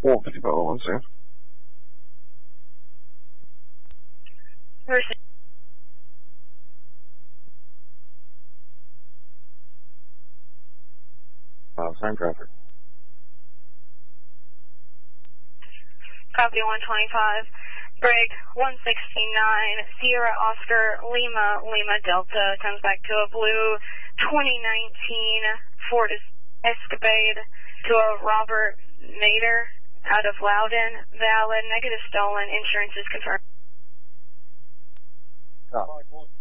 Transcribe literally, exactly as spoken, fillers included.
four fifty Bravo one six. Versus. Uh, same traffic. Copy one twenty-five. Brig one sixty-nine, Sierra Oscar, Lima, Lima Delta, comes back to a blue twenty nineteen Ford Escapade to a Robert Nader out of Loudon, valid, negative stolen, insurance is confirmed. Oh.